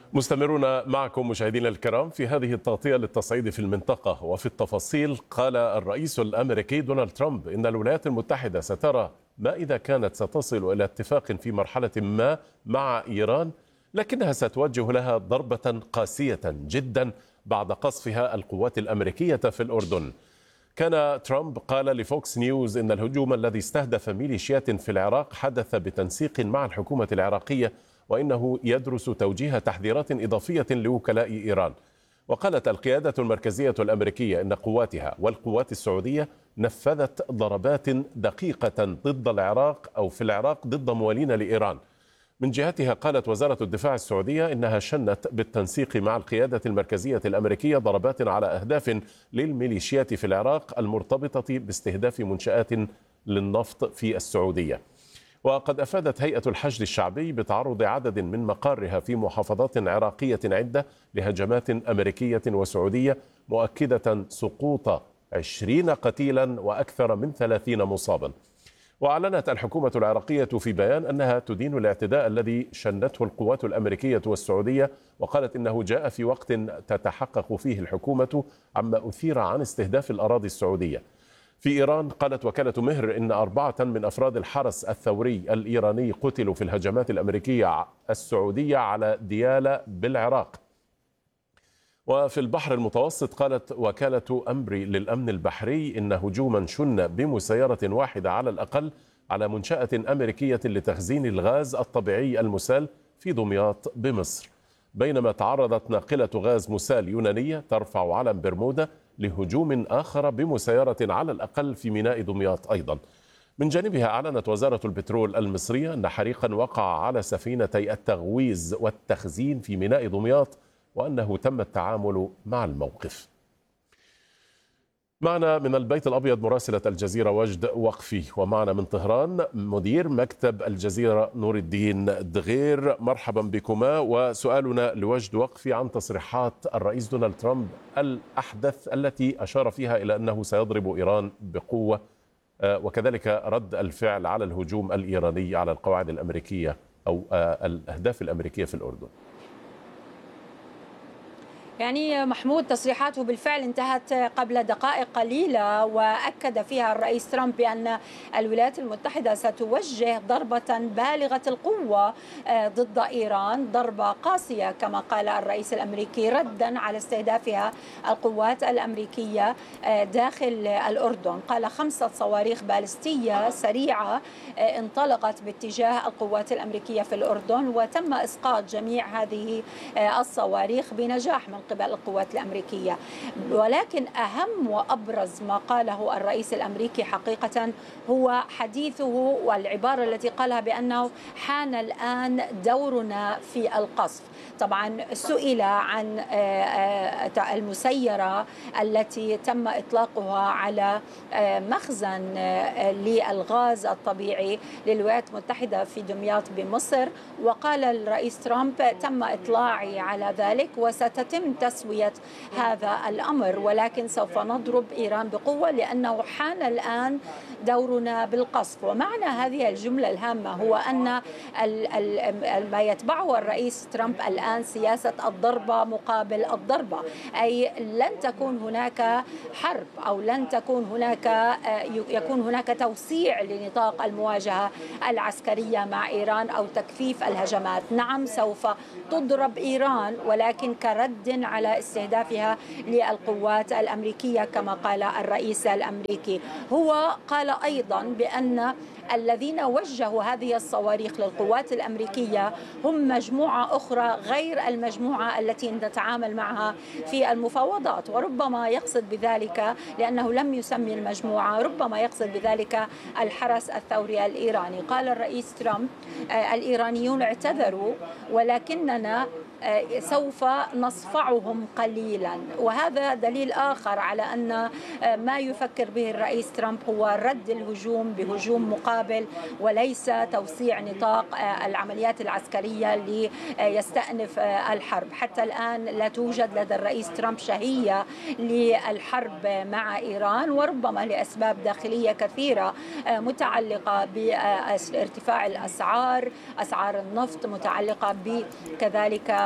مستمرون معكم مشاهدينا الكرام في هذه التغطية للتصعيد في المنطقة. وفي التفاصيل قال الرئيس الأمريكي دونالد ترامب إن الولايات المتحدة سترى ما إذا كانت ستصل إلى اتفاق في مرحلة ما مع إيران، لكنها ستوجه لها ضربة قاسية جدا بعد قصفها القوات الأمريكية في الأردن. كان ترامب قال لفوكس نيوز إن الهجوم الذي استهدف ميليشيات في العراق حدث بتنسيق مع الحكومة العراقية، وإنه يدرس توجيه تحذيرات إضافية لوكلاء إيران. وقالت القيادة المركزية الأمريكية إن قواتها والقوات السعودية نفذت ضربات دقيقة ضد العراق أو في العراق ضد موالين لإيران. من جهتها قالت وزارة الدفاع السعودية إنها شنت بالتنسيق مع القيادة المركزية الأمريكية ضربات على أهداف للميليشيات في العراق المرتبطة باستهداف منشآت للنفط في السعودية. وقد أفادت هيئة الحشد الشعبي بتعرض عدد من مقارها في محافظات عراقية عدة لهجمات أمريكية وسعودية، مؤكدة سقوط 20 قتيلا وأكثر من 30 مصابا. وأعلنت الحكومة العراقية في بيان أنها تدين الاعتداء الذي شنته القوات الأمريكية والسعودية، وقالت إنه جاء في وقت تتحقق فيه الحكومة عما أثير عن استهداف الأراضي السعودية. في إيران قالت وكالة مهر إن 4 من أفراد الحرس الثوري الإيراني قتلوا في الهجمات الأمريكية السعودية على ديالى بالعراق. وفي البحر المتوسط قالت وكالة أمري للأمن البحري إن هجوما شن بمسيرة واحدة على الأقل على منشأة أمريكية لتخزين الغاز الطبيعي المسال في دمياط بمصر، بينما تعرضت ناقلة غاز مسال يونانية ترفع علم برمودا لهجوم آخر بمسيرة على الأقل في ميناء دمياط أيضا. من جانبها أعلنت وزارة البترول المصرية أن حريقا وقع على سفينتي التغويز والتخزين في ميناء دمياط، وأنه تم التعامل مع الموقف. معنا من البيت الأبيض مراسلة الجزيرة وجد وقفي، ومعنا من طهران مدير مكتب الجزيرة نور الدين دغير. مرحبا بكما. وسؤالنا لوجد وقفي عن تصريحات الرئيس دونالد ترامب الأحدث التي أشار فيها إلى أنه سيضرب إيران بقوة، وكذلك رد الفعل على الهجوم الإيراني على القواعد الأمريكية أو الأهداف الأمريكية في الأردن. يعني محمود، تصريحاته بالفعل انتهت قبل دقائق قليلة، وأكد فيها الرئيس ترامب بأن الولايات المتحدة ستوجه ضربة بالغة القوة ضد إيران، ضربة قاسية كما قال الرئيس الأمريكي ردا على استهدافها القوات الأمريكية داخل الأردن. قال 5 صواريخ باليستية سريعة انطلقت باتجاه القوات الأمريكية في الأردن، وتم إسقاط جميع هذه الصواريخ بنجاح من قبل القوات الأمريكية. ولكن أهم وأبرز ما قاله الرئيس الأمريكي حقيقة هو حديثه والعبارة التي قالها بأنه حان الآن دورنا في القصف. طبعا سئل عن المسيرة التي تم إطلاقها على مخزن للغاز الطبيعي للولايات المتحدة في دمياط بمصر، وقال الرئيس ترامب تم إطلاعي على ذلك وستتم تسوية هذا الأمر، ولكن سوف نضرب إيران بقوة لأنه حان الآن دورنا بالقصف. ومعنى هذه الجملة الهامة هو أن ما يتبعه الرئيس ترامب الآن سياسة الضربة مقابل الضربة، أي لن تكون هناك حرب أو لن تكون يكون هناك توسيع لنطاق المواجهة العسكرية مع إيران أو تكثيف الهجمات. نعم، سوف تضرب إيران، ولكن كرد على استهدافها للقوات الأمريكية كما قال الرئيس الأمريكي. هو قال أيضا بأن الذين وجهوا هذه الصواريخ للقوات الأمريكية هم مجموعة أخرى غير المجموعة التي نتعامل معها في المفاوضات، وربما يقصد بذلك لأنه لم يسمي المجموعة، ربما يقصد بذلك الحرس الثوري الإيراني. قال الرئيس ترامب الإيرانيون اعتذروا ولكننا سوف نصفعهم قليلا، وهذا دليل آخر على أن ما يفكر به الرئيس ترامب هو رد الهجوم بهجوم مقابل وليس توسيع نطاق العمليات العسكرية ليستأنف الحرب. حتى الآن لا توجد لدى الرئيس ترامب شهية للحرب مع إيران، وربما لأسباب داخلية كثيرة متعلقة بارتفاع الأسعار، أسعار النفط، متعلقة بكذلك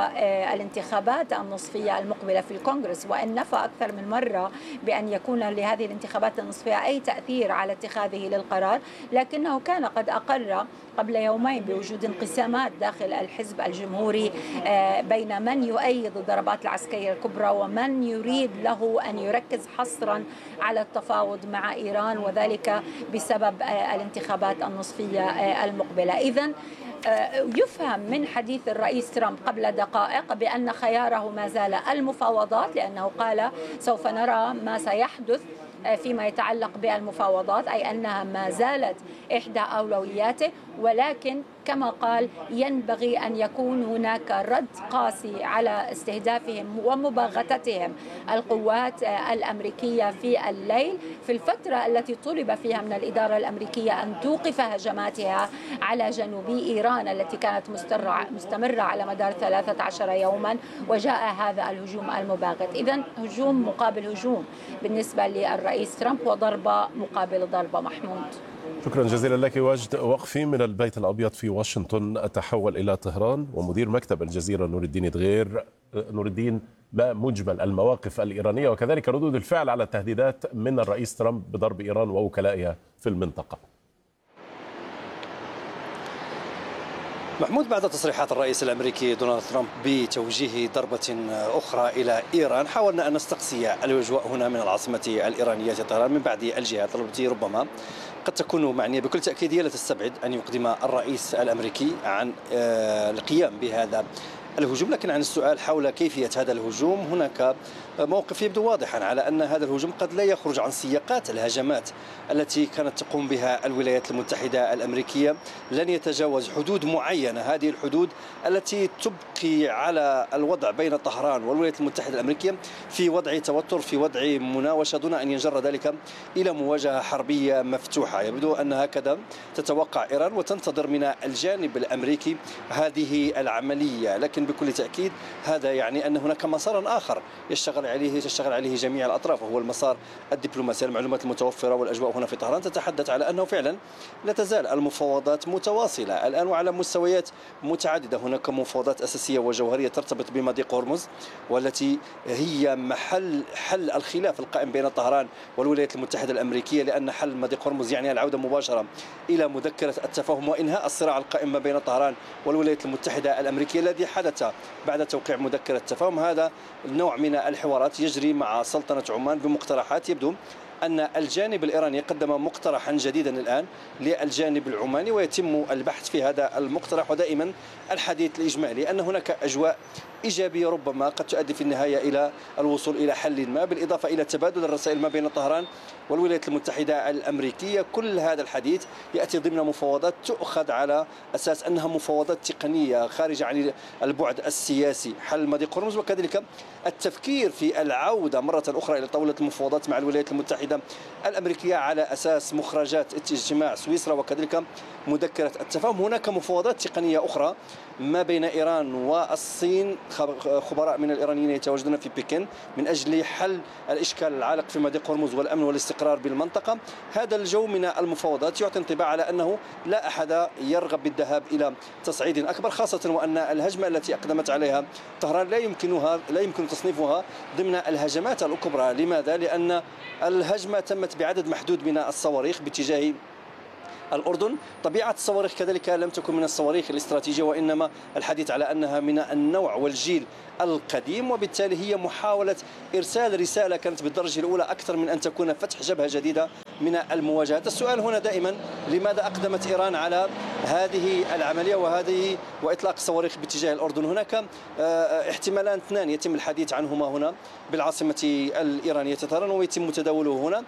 الانتخابات النصفية المقبلة في الكونغرس، وإن نفى أكثر من مرة بأن يكون لهذه الانتخابات النصفية أي تأثير على اتخاذه للقرار، لكنه كان قد أقر قبل يومين بوجود انقسامات داخل الحزب الجمهوري بين من يؤيد الضربات العسكرية الكبرى ومن يريد له أن يركز حصرا على التفاوض مع إيران، وذلك بسبب الانتخابات النصفية المقبلة. إذن يفهم من حديث الرئيس ترامب قبل دقائق بأن خياره ما زال المفاوضات، لأنه قال سوف نرى ما سيحدث فيما يتعلق بالمفاوضات، أي أنها ما زالت إحدى أولوياته، ولكن كما قال ينبغي أن يكون هناك رد قاسي على استهدافهم ومباغتتهم القوات الأمريكية في الليل في الفترة التي طلب فيها من الإدارة الأمريكية أن توقف هجماتها على جنوبي إيران التي كانت مستمرة على مدار 13 يوما، وجاء هذا الهجوم المباغت. إذن هجوم مقابل هجوم بالنسبة للرئيس ترامب، وضربة مقابل ضربة. محمود، شكرا جزيلا لك. وجد وقفي من البيت الأبيض في واشنطن أتحول إلى طهران، ومدير مكتب الجزيرة نور الدين دغير. نور الدين، ما مجمل المواقف الإيرانية وكذلك ردود الفعل على التهديدات من الرئيس ترامب بضرب إيران ووكلائها في المنطقة؟ محمود، بعد تصريحات الرئيس الأمريكي دونالد ترامب بتوجيه ضربة أخرى إلى إيران، حاولنا أن نستقصي الأجواء هنا من العاصمة الإيرانية طهران من بعد الجهات التي ربما قد تكون معنية بكل تأكيد لا تستبعد أن يقدم الرئيس الأمريكي عن القيام بهذا الهجوم. لكن عن السؤال حول كيفية هذا الهجوم، هناك موقف يبدو واضحا على أن هذا الهجوم قد لا يخرج عن سياقات الهجمات التي كانت تقوم بها الولايات المتحدة الأمريكية، لن يتجاوز حدود معينة. هذه الحدود التي تبقي على الوضع بين طهران والولايات المتحدة الأمريكية في وضع توتر، في وضع مناوشة، دون أن ينجر ذلك إلى مواجهة حربية مفتوحة. يبدو أن هكذا تتوقع إيران وتنتظر من الجانب الأمريكي هذه العملية. لكن بكل تأكيد هذا يعني أن هناك مسار آخر تشتغل عليه جميع الأطراف، وهو المسار الدبلوماسي. المعلومات المتوفرة والأجواء هنا في طهران تتحدث على أنه فعلا لا تزال المفاوضات متواصلة الآن وعلى مستويات متعددة. هناك مفاوضات أساسية وجوهرية ترتبط بمضيق هرمز، والتي هي محل حل الخلاف القائم بين طهران والولايات المتحدة الأمريكية، لأن حل مضيق هرمز يعني العودة مباشرة إلى مذكرة التفاهم وإنهاء الصراع القائم ما بين طهران والولايات المتحدة الأمريكية الذي حدث بعد توقيع مذكرة التفاهم. هذا النوع من الحوارات يجري مع سلطنة عمان بمقترحات. يبدو أن الجانب الإيراني قدم مقترحا جديدا الآن للجانب العماني، ويتم البحث في هذا المقترح ودائما الحديث الإجمالي أن هناك أجواء إيجابية ربما قد تؤدي في النهاية إلى الوصول إلى حل ما، بالإضافة إلى تبادل الرسائل ما بين طهران والولايات المتحدة الأمريكية. كل هذا الحديث يأتي ضمن مفاوضات تؤخذ على أساس أنها مفاوضات تقنية خارجة عن البعد السياسي، حل مضيق هرمز، وكذلك التفكير في العودة مرة أخرى إلى طاولة المفاوضات مع الولايات المتحدة الأمريكية على أساس مخرجات اجتماع سويسرا وكذلك مذكرة التفاهم. هناك مفاوضات تقنية أخرى ما بين إيران والصين، خبراء من الإيرانيين يتواجدون في بكين من أجل حل الإشكال العالق في مضيق هرمز والأمن والاستقرار بالمنطقة. هذا الجو من المفاوضات يعطي انطباع على أنه لا أحد يرغب بالذهاب إلى تصعيد أكبر، خاصة وأن الهجمة التي أقدمت عليها طهران لا يمكن تصنيفها ضمن الهجمات الكبرى. لماذا؟ لأن الهجمة تمت بعدد محدود من الصواريخ باتجاه الأردن. طبيعة الصواريخ كذلك لم تكن من الصواريخ الاستراتيجية، وإنما الحديث على أنها من النوع والجيل القديم، وبالتالي هي محاولة إرسال رسالة كانت بالدرجة الأولى أكثر من أن تكون فتح جبهة جديدة من المواجهات. السؤال هنا دائما لماذا أقدمت إيران على هذه العملية وإطلاق الصواريخ باتجاه الأردن؟ هناك احتمالان اثنان يتم الحديث عنهما هنا بالعاصمة الإيرانية طهران ويتم تداوله هنا.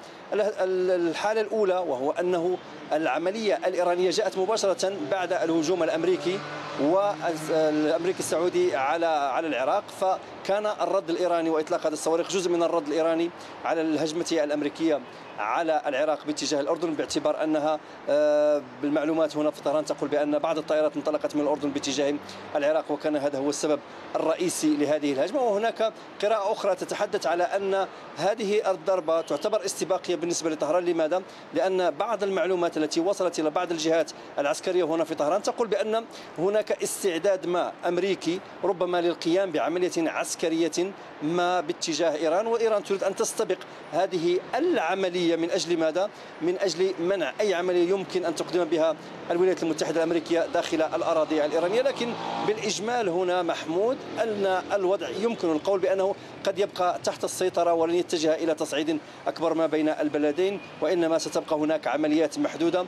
الحالة الأولى وهو أنه العملية الإيرانية جاءت مباشرة بعد الهجوم الأمريكي السعودي على العراق، كان الرد الإيراني وإطلاق هذه الصواريخ جزء من الرد الإيراني على الهجمة الأمريكية على العراق باتجاه الأردن، باعتبار أنها بالمعلومات هنا في طهران تقول بأن بعض الطائرات انطلقت من الأردن باتجاه العراق، وكان هذا هو السبب الرئيسي لهذه الهجمة. وهناك قراءة أخرى تتحدث على أن هذه الضربة تعتبر استباقية بالنسبة لطهران. لماذا؟ لأن بعض المعلومات التي وصلت إلى بعض الجهات العسكرية هنا في طهران تقول بأن هناك استعداد ما أمريكي ربما للقيام بعملية عسكرية ما باتجاه إيران، وإيران تريد أن تستبق هذه العملية. من أجل ماذا؟ من أجل منع أي عملية يمكن أن تقدم بها الولايات المتحدة الأمريكية داخل الأراضي الإيرانية. لكن بالإجمال هنا محمود أن الوضع يمكن القول بأنه قد يبقى تحت السيطرة ولن يتجه إلى تصعيد أكبر ما بين البلدين، وإنما ستبقى هناك عمليات محدودة.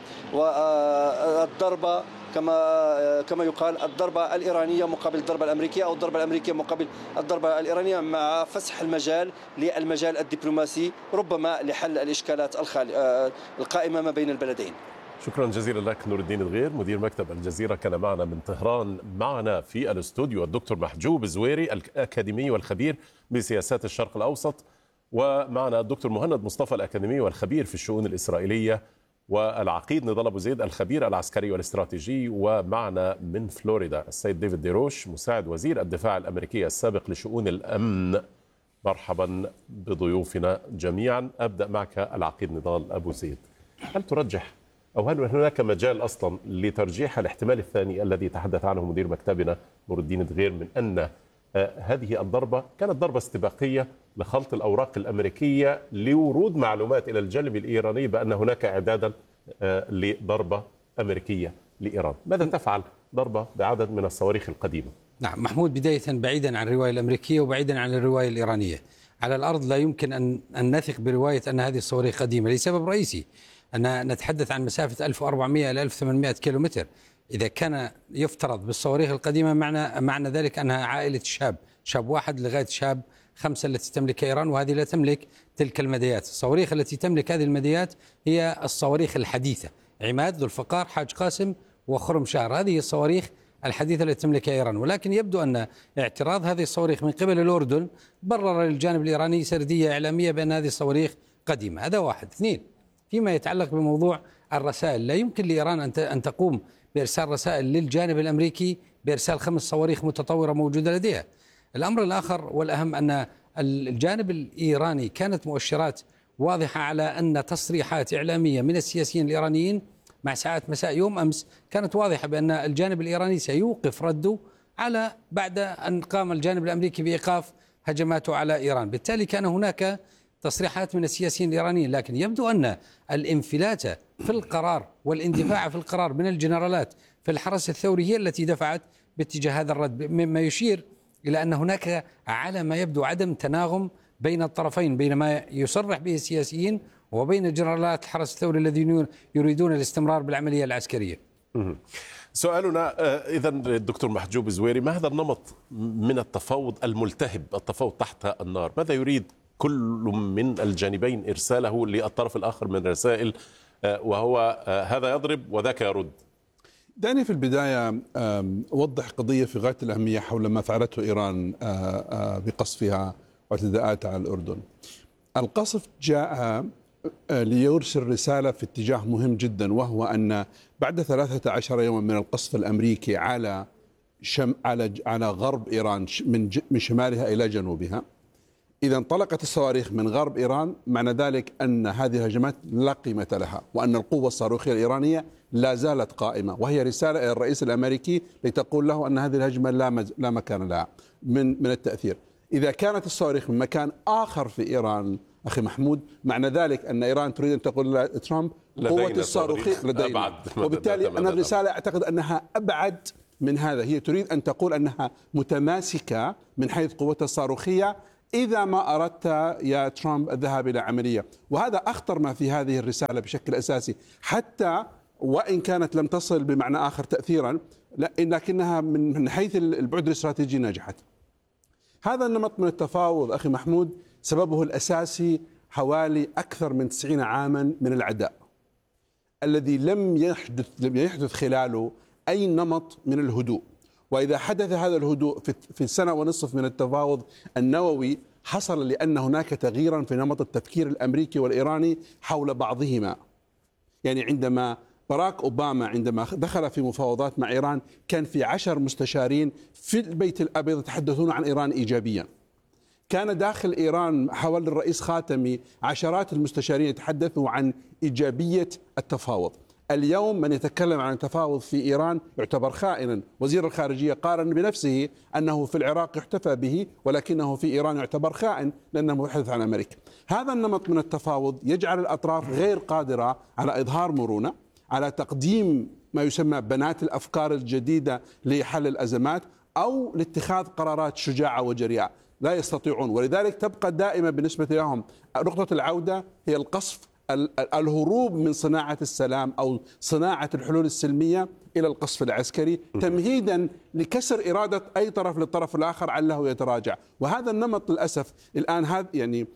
والضربة كما يقال الضربة الإيرانية مقابل الضربة الأمريكية، أو الضربة الأمريكية مقابل الضربة الإيرانية، مع فسح المجال للمجال الدبلوماسي ربما لحل الإشكالات القائمة ما بين البلدين. شكرا جزيلا لك نور الدين دغير مدير مكتب الجزيرة، كان معنا من طهران. معنا في الاستوديو الدكتور محجوب زويري الأكاديمي والخبير بسياسات الشرق الأوسط، ومعنا الدكتور مهند مصطفى الأكاديمي والخبير في الشؤون الإسرائيلية، والعقيد نضال أبو زيد الخبير العسكري والاستراتيجي، ومعنا من فلوريدا السيد ديفيد ديروش مساعد وزير الدفاع الأمريكي السابق لشؤون الأمن. مرحبا بضيوفنا جميعا. أبدأ معك العقيد نضال أبو زيد، هل ترجح أو هل هناك مجال أصلا لترجيح الاحتمال الثاني الذي تحدث عنه مدير مكتبنا نور الدين دغير، من أن هذه الضربة كانت ضربة استباقية لخلط الأوراق الأمريكية لورود معلومات إلى الجانب الإيراني بأن هناك إعدادا لضربة أمريكية لإيران؟ ماذا تفعل ضربة بعدد من الصواريخ القديمة؟ نعم محمود، بداية بعيدا عن الرواية الأمريكية وبعيدا عن الرواية الإيرانية، على الأرض لا يمكن أن نثق برواية أن هذه الصواريخ قديمة لسبب رئيسي، أن نتحدث عن مسافة 1400 إلى 1800 كيلومتر. إذا كان يفترض بالصواريخ القديمة معنى ذلك أنها عائلة شاب واحد لغاية شاب 5 التي تملك إيران، وهذه لا تملك تلك المديات. الصواريخ التي تملك هذه المديات هي الصواريخ الحديثة، عماد، ذو الفقار، حاج قاسم، وخرم شهر. هذه الصواريخ الحديثة التي تملكها إيران. ولكن يبدو أن اعتراض هذه الصواريخ من قبل الأردن برر للجانب الإيراني سردية إعلامية بأن هذه الصواريخ قديمة. هذا واحد. 2، فيما يتعلق بموضوع الرسائل، لا يمكن لإيران أن تقوم بإرسال رسائل للجانب الأمريكي بإرسال 5 صواريخ متطورة موجودة لديها. الأمر الآخر والأهم أن الجانب الإيراني كانت مؤشرات واضحة على أن تصريحات إعلامية من السياسيين الإيرانيين مع ساعات مساء يوم أمس كانت واضحة بأن الجانب الإيراني سيوقف رده على بعد أن قام الجانب الأمريكي بإيقاف هجماته على إيران. بالتالي كان هناك تصريحات من السياسيين الإيرانيين، لكن يبدو أن الانفلات في القرار والاندفاع في القرار من الجنرالات في الحرس الثوري هي التي دفعت باتجاه هذا الرد، مما يشير إلى أن هناك على ما يبدو عدم تناغم بين الطرفين، بين ما يصرح به السياسيين وبين جنرالات الحرس الثوري الذين يريدون الاستمرار بالعملية العسكرية. سؤالنا إذا الدكتور محجوب زويري، ما هذا النمط من التفاوض الملتهب، التفاوض تحت النار؟ ماذا يريد كل من الجانبين إرساله للطرف الآخر من رسائل، وهو هذا يضرب وذاك يرد؟ دعني في البداية أوضح قضية في غاية الأهمية حول ما فعلته إيران بقصفها واعتداءاتها على الأردن. القصف جاء ليرسل رسالة في اتجاه مهم جدا، وهو أن بعد 13 يوما من القصف الأمريكي على غرب إيران من شمالها إلى جنوبها، إذا انطلقت الصواريخ من غرب إيران، معنى ذلك أن هذه الهجمات لا قيمة لها، وأن القوة الصاروخية الإيرانية لا زالت قائمة، وهي رسالة إلى الرئيس الأمريكي لتقول له أن هذه الهجمة لا مكان لها من التأثير. إذا كانت الصواريخ من مكان آخر في إيران أخي محمود، معنى ذلك أن إيران تريد أن تقول لترامب قوة الصاروخية لدينا، وبالتالي أنا الرسالة أعتقد أنها أبعد من هذا. هي تريد أن تقول أنها متماسكة من حيث قوتها الصاروخية إذا ما أردت يا ترامب الذهاب إلى عملية. وهذا أخطر ما في هذه الرسالة بشكل أساسي، حتى وإن كانت لم تصل بمعنى آخر تأثيرا، لكنها من حيث البعد الاستراتيجي نجحت. هذا النمط من التفاوض أخي محمود سببه الأساسي حوالي أكثر من 90 عاما من العداء الذي لم يحدث خلاله أي نمط من الهدوء، وإذا حدث هذا الهدوء في السنة ونصف من التفاوض النووي حصل لأن هناك تغييرا في نمط التفكير الأمريكي والإيراني حول بعضهما. يعني عندما باراك أوباما عندما دخل في مفاوضات مع إيران كان في 10 مستشارين في البيت الأبيض يتحدثون عن إيران إيجابيا. كان داخل إيران حول الرئيس خاتمي عشرات المستشارين يتحدثوا عن إيجابية التفاوض. اليوم من يتكلم عن التفاوض في إيران يعتبر خائنا. وزير الخارجية قارن بنفسه أنه في العراق يحتفى به ولكنه في إيران يعتبر خائن لأنه يتحدث عن أمريكا. هذا النمط من التفاوض يجعل الأطراف غير قادرة على إظهار مرونة، على تقديم ما يسمى بنات الأفكار الجديدة لحل الأزمات أو لاتخاذ قرارات شجاعة وجريئة. لا يستطيعون، ولذلك تبقى دائما بالنسبة لهم نقطة العودة هي القصف، الهروب من صناعة السلام أو صناعة الحلول السلمية إلى القصف العسكري تمهيدا لكسر إرادة أي طرف للطرف الآخر عله يتراجع. وهذا النمط للأسف الآن هذا يعني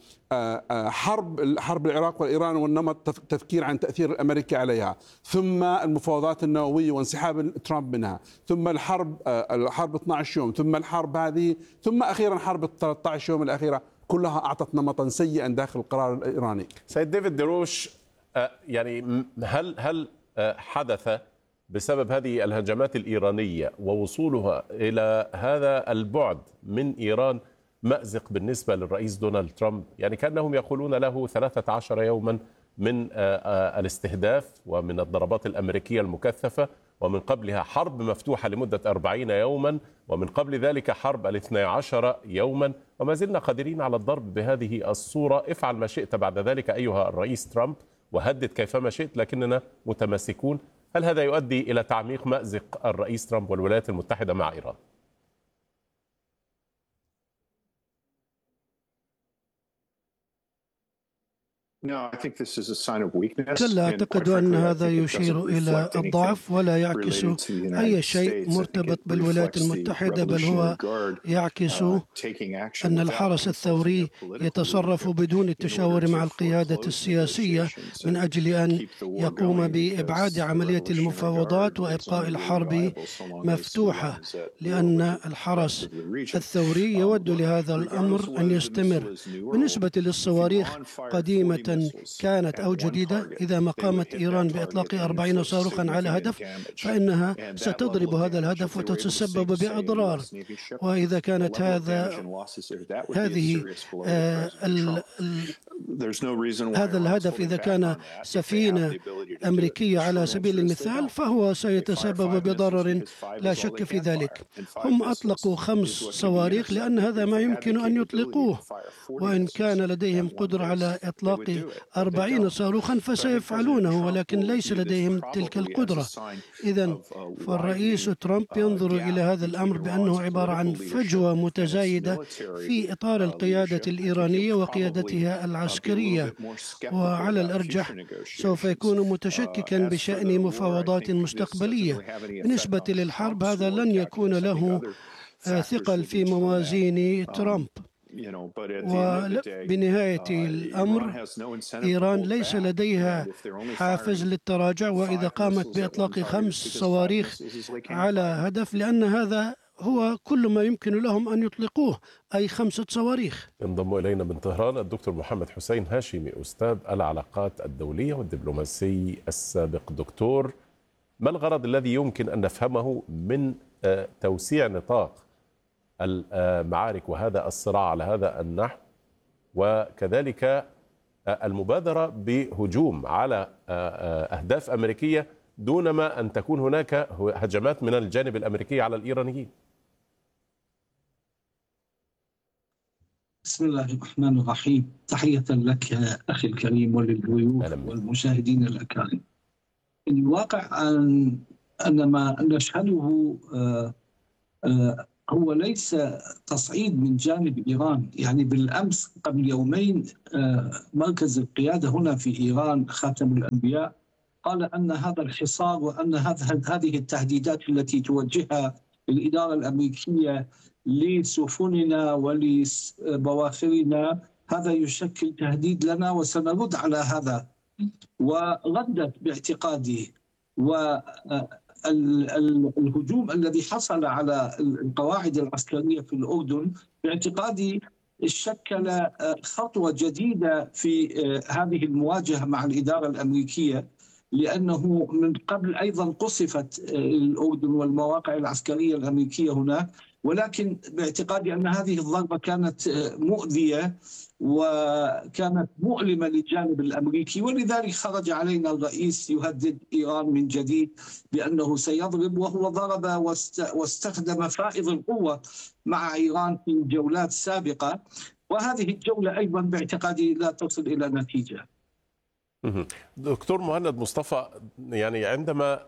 حرب العراق والإيران والنمط تفكير عن تأثير الأمريكي عليها، ثم المفاوضات النووية وانسحاب ترامب منها، ثم الحرب 12 يوم، ثم الحرب هذه، ثم أخيرا حرب 13 يوم الأخيرة، كلها أعطت نمطا سيئا داخل القرار الإيراني. سيد ديفيد دروش، يعني هل حدث بسبب هذه الهجمات الإيرانية ووصولها إلى هذا البعد من إيران مأزق بالنسبة للرئيس دونالد ترامب؟ يعني كأنهم يقولون له 13 يوما من الاستهداف ومن الضربات الأمريكية المكثفة، ومن قبلها حرب مفتوحة لمدة 40 يوما، ومن قبل ذلك حرب 12 يوما، وما زلنا قادرين على الضرب بهذه الصورة. افعل ما شئت بعد ذلك أيها الرئيس ترامب وهدد كيفما شئت لكننا متمسكون. هل هذا يؤدي إلى تعميق مأزق الرئيس ترامب والولايات المتحدة مع إيران؟ كلا، أعتقد أن هذا يشير إلى الضعف ولا يعكس أي شيء مرتبط بالولايات المتحدة، بل هو يعكس أن الحرس الثوري يتصرف بدون التشاور مع القيادة السياسية من أجل أن يقوم بإبعاد عملية المفاوضات وإبقاء الحرب مفتوحة، لأن الحرس الثوري يود لهذا الأمر أن يستمر. بالنسبة للصواريخ قديمة كانت أو جديدة، إذا ما قامت إيران بإطلاق 40 صاروخا على هدف فإنها ستضرب هذا الهدف وتتسبب بأضرار. وإذا كانت هذا الهدف إذا كان سفينة أمريكية على سبيل المثال فهو سيتسبب بضرر لا شك في ذلك. هم أطلقوا 5 صواريخ لأن هذا ما يمكن أن يطلقوه، وإن كان لديهم قدرة على إطلاق 40 صاروخا فسيفعلونه، ولكن ليس لديهم تلك القدرة. إذن فالرئيس ترامب ينظر إلى هذا الأمر بأنه عبارة عن فجوة متزايدة في إطار القيادة الإيرانية وقيادتها العسكرية، وعلى الأرجح سوف يكون متشككا بشأن مفاوضات مستقبلية. بالنسبة للحرب هذا لن يكون له ثقل في موازين ترامب. وبنهاية الأمر إيران ليس لديها حافز للتراجع، وإذا قامت بإطلاق 5 صواريخ على هدف لأن هذا هو كل ما يمكن لهم أن يطلقوه، أي 5 صواريخ. ينضم إلينا من طهران الدكتور محمد حسين هاشمي، أستاذ العلاقات الدولية والدبلوماسي السابق. دكتور، ما الغرض الذي يمكن أن نفهمه من توسيع نطاق المعارك وهذا الصراع على هذا النحو، وكذلك المبادرة بهجوم على أهداف أمريكية دونما أن تكون هناك هجمات من الجانب الأمريكي على الإيرانيين؟ بسم الله الرحمن الرحيم. تحية لك أخي الكريم وللضيوف والمشاهدين الأكارم. الواقع أن ما نشهده هو ليس تصعيد من جانب إيران. يعني بالأمس قبل يومين مركز القيادة هنا في إيران خاتم الأنبياء قال أن هذا الحصار وأن هذه التهديدات التي توجهها الإدارة الأمريكية لسفننا ولبواخرنا هذا يشكل تهديد لنا وسنرد على هذا. وردت باعتقادي الهجوم الذي حصل على القواعد العسكرية في الأردن باعتقادي شكل خطوة جديدة في هذه المواجهة مع الإدارة الأمريكية، لأنه من قبل أيضا قصفت الأردن والمواقع العسكرية الأمريكية هناك، ولكن باعتقادي أن هذه الضربة كانت مؤذية وكانت مؤلمة للجانب الأمريكي، ولذلك خرج علينا الرئيس يهدد إيران من جديد بأنه سيضرب، وهو ضرب واستخدم فائض القوة مع إيران في جولات سابقة، وهذه الجولة أيضا باعتقادي لا تصل إلى نتيجة. دكتور مهند مصطفى، يعني عندما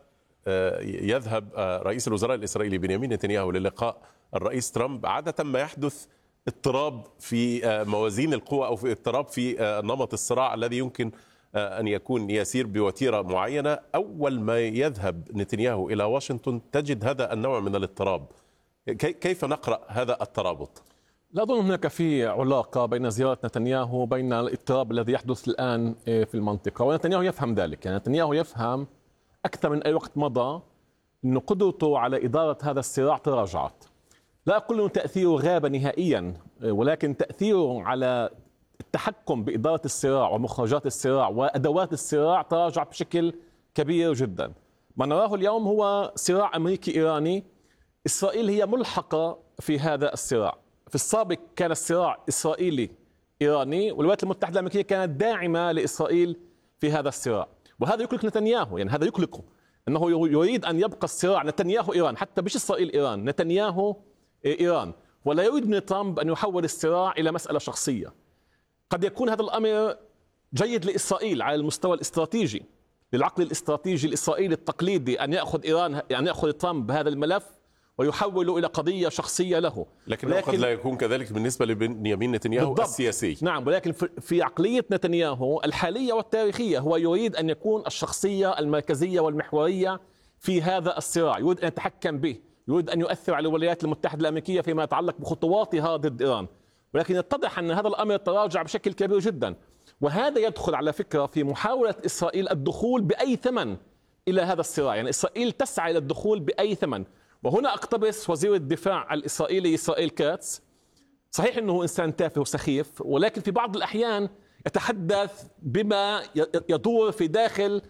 يذهب رئيس الوزراء الإسرائيلي بنيامين نتنياهو للقاء الرئيس ترامب، عادة ما يحدث اضطراب في موازين القوى أو في اضطراب في نمط الصراع الذي يمكن أن يكون يسير بوتيرة معينة. أول ما يذهب نتنياهو إلى واشنطن تجد هذا النوع من الاضطراب. كيف نقرأ هذا الترابط؟ لا أظن هناك في علاقة بين زيارة نتنياهو وبين الاضطراب الذي يحدث الآن في المنطقة، ونتنياهو يفهم ذلك. يعني نتنياهو يفهم أكثر من أي وقت مضى أن قدرته على إدارة هذا الصراع تراجعت. لا أقول أنه تأثيره غاب نهائيا، ولكن تأثيره على التحكم بإدارة الصراع ومخرجات الصراع وأدوات الصراع تراجع بشكل كبير جدا. ما نراه اليوم هو صراع أمريكي إيراني. إسرائيل هي ملحقة في هذا الصراع. في السابق كان الصراع إسرائيلي إيراني، والولايات المتحدة الأمريكية كانت داعمة لإسرائيل في هذا الصراع، وهذا يقلق نتنياهو. يعني هذا يقلقه أنه يريد أن يبقى الصراع نتنياهو إيران، حتى مش إسرائيل إيران، نتنياهو إيران، ولا يريد من ترامب أن يحول الصراع إلى مسألة شخصية. قد يكون هذا الأمر جيد لإسرائيل على المستوى الاستراتيجي، للعقل الاستراتيجي الإسرائيلي التقليدي أن يأخذ إيران، أن يأخذ ترامب هذا الملف ويحوله إلى قضية شخصية له، لكن قد لا يكون كذلك بالنسبة لبنيامين نتنياهو السياسي. نعم، ولكن في عقلية نتنياهو الحالية والتاريخية هو يريد أن يكون الشخصية المركزية والمحورية في هذا الصراع، يريد أن يتحكم به، يريد أن يؤثر على الولايات المتحدة الأمريكية فيما يتعلق بخطواتها ضد إيران. ولكن يتضح أن هذا الأمر تراجع بشكل كبير جدا، وهذا يدخل على فكرة في محاولة إسرائيل الدخول بأي ثمن إلى هذا الصراع. يعني إسرائيل تسعى إلى الدخول بأي ثمن. وهنا اقتبس وزير الدفاع الإسرائيلي إسرائيل كاتس. صحيح أنه إنسان تافه وسخيف، ولكن في بعض الأحيان يتحدث بما يدور في داخل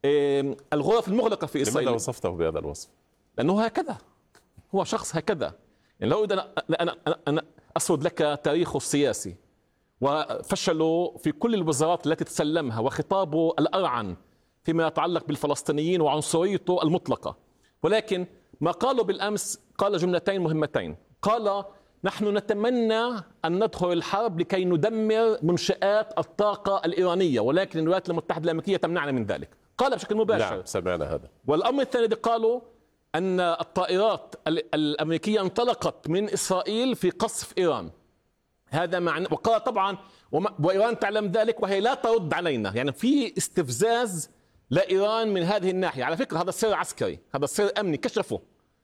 الغرف المغلقة في إسرائيل. لماذا وصفته بهذا الوصف؟ لأنه هكذا، هو شخص هكذا. يعني لو أنا أسرد لك تاريخه السياسي وفشله في كل الوزارات التي تسلمها، وخطابه الأرعن فيما يتعلق بالفلسطينيين وعنصريته المطلقة، ولكن ما قاله بالأمس قال جملتين مهمتين. قال: نحن نتمنى أن ندخل الحرب لكي ندمر منشآت الطاقة الإيرانية، ولكن الولايات المتحدة الأمريكية تمنعنا من ذلك. قال بشكل مباشر. نعم، سمعنا هذا. والأمر الثاني الذي قالوا أن الطائرات الأمريكية انطلقت من إسرائيل في قصف إيران. هذا معنى، وقال طبعا وإيران تعلم ذلك وهي لا ترد علينا. يعني في استفزاز لإيران من هذه الناحية. على فكرة هذا سر عسكري، هذا سر أمني كشفه.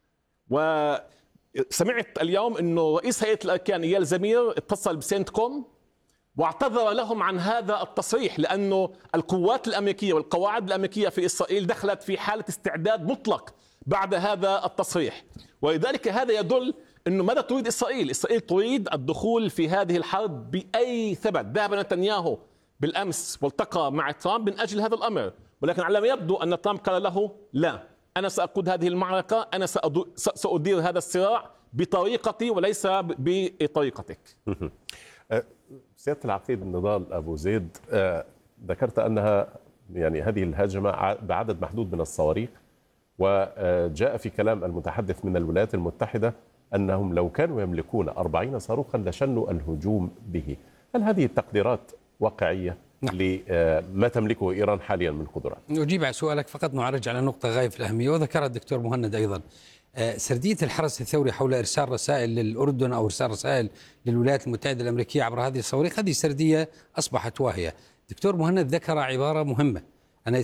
وسمعت اليوم أنه رئيس هيئة الأركان إيال زمير اتصل بسنت كوم واعتذر لهم عن هذا التصريح، لأنه القوات الأمريكية والقواعد الأمريكية في إسرائيل دخلت في حالة استعداد مطلق بعد هذا التصريح. ولذلك هذا يدل أنه ماذا تريد إسرائيل؟ إسرائيل تريد الدخول في هذه الحرب بأي ثمن. ذهب نتنياهو بالأمس والتقى مع ترامب من أجل هذا الأمر، ولكن على ما يبدو أن ترامب قال له: لا، أنا سأقود هذه المعركة، أنا سأدير هذا الصراع بطريقتي وليس بطريقتك. سيادة العقيد نضال أبو زيد، ذكرت أنها يعني هذه الهجمة بعدد محدود من الصواريخ، وجاء في كلام المتحدث من الولايات المتحدة أنهم لو كانوا يملكون 40 صاروخا لشنوا الهجوم به. هل هذه التقديرات واقعية لما تملكه إيران حاليا من قدرات؟ نجيب على سؤالك، فقط نعرج على نقطة غاية في الأهمية وذكرها الدكتور مهند أيضا. سردية الحرس الثوري حول إرسال رسائل للأردن أو إرسال رسائل للولايات المتحدة الأمريكية عبر هذه الصواريخ، هذه سردية أصبحت واهية. دكتور مهند ذكر عبارة مهمة،